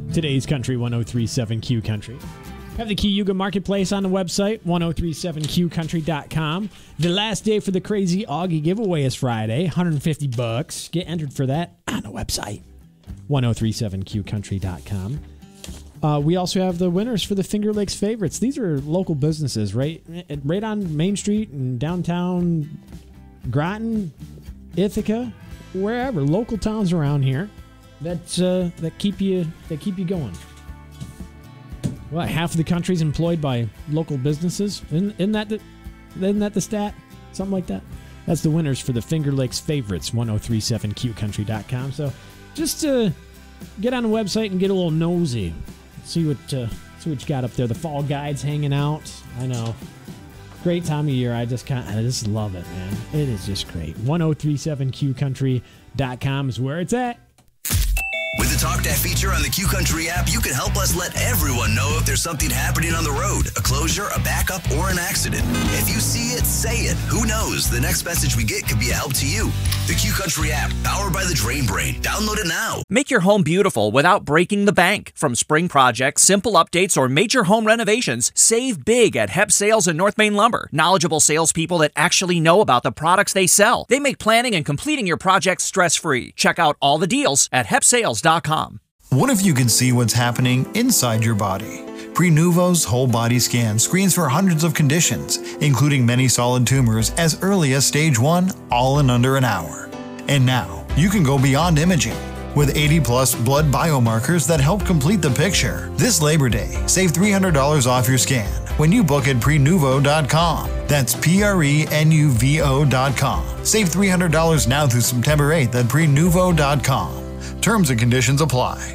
Today's Country 1037Q Country. Have the Cayuga Marketplace on the website, 1037qcountry.com. The last day for the Crazy Augie giveaway is Friday, $150. Get entered for that on the website, 1037qcountry.com. We also have the winners for the Finger Lakes Favorites. These are local businesses right on Main Street in downtown Groton, Ithaca, wherever, local towns around here that keep you going. Well, half of the country's employed by local businesses. Isn't that the stat? Something like that. That's the winners for the Finger Lakes Favorites, 1037qcountry.com. So just get on the website and get a little nosy. See what you got up there. The fall guide's hanging out. I know. Great time of year. I just love it, man. It is just great. 1037qcountry.com is where it's at. With the Talk That feature on the Q Country app, you can help us let everyone know if there's something happening on the road, a closure, a backup, or an accident. If you see it, say it. Who knows? The next message we get could be a help to you. The Q Country app, powered by the Drain Brain. Download it now. Make your home beautiful without breaking the bank. From spring projects, simple updates, or major home renovations, save big at Hep Sales and North Main Lumber. Knowledgeable salespeople that actually know about the products they sell. They make planning and completing your projects stress-free. Check out all the deals at hepsales.com. What if you could see what's happening inside your body? Prenuvo's whole body scan screens for hundreds of conditions, including many solid tumors as early as stage 1, all in under an hour. And now, you can go beyond imaging. With 80-plus blood biomarkers that help complete the picture. This Labor Day, save $300 off your scan when you book at Prenuvo.com. That's Prenuvo.com. Save $300 now through September 8th at Prenuvo.com. Terms and conditions apply.